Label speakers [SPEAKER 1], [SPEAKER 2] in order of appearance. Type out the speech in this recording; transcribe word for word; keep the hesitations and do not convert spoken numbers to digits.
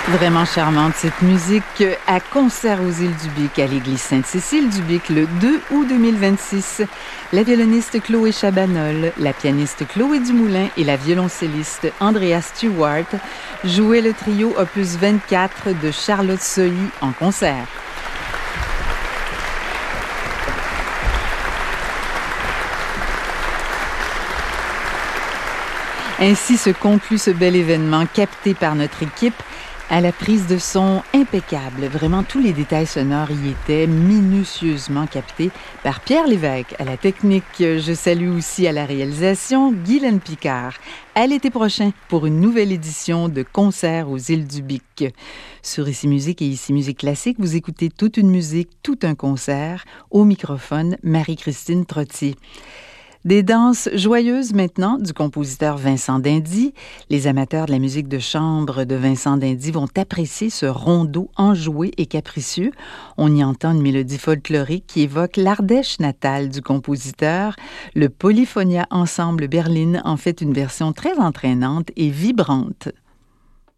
[SPEAKER 1] Vraiment charmante cette musique à concert aux Îles du Bic à l'église Sainte-Cécile du Bic le deux août deux mille vingt-six. La violoniste Chloé Chabanol, la pianiste Chloé Dumoulin et la violoncelliste Andrea Stewart jouaient le trio opus vingt-quatre de Charlotte Sohi en concert. Ainsi se conclut ce bel événement capté par notre équipe à la prise de son impeccable. Vraiment, tous les détails sonores y étaient minutieusement captés par Pierre Lévesque à la technique. Je salue aussi à la réalisation Guylaine Picard. À l'été prochain pour une nouvelle édition de Concert aux Îles du Bic. Sur Ici Musique et Ici Musique Classique, vous écoutez toute une musique, tout un concert. Au microphone, Marie-Christine Trottier. Des danses joyeuses maintenant du compositeur Vincent d'Indy. Les amateurs de la musique de chambre de Vincent d'Indy vont apprécier ce rondeau enjoué et capricieux. On y entend une mélodie folklorique qui évoque l'Ardèche natale du compositeur. Le Polyphonia Ensemble Berlin en fait une version très entraînante et vibrante.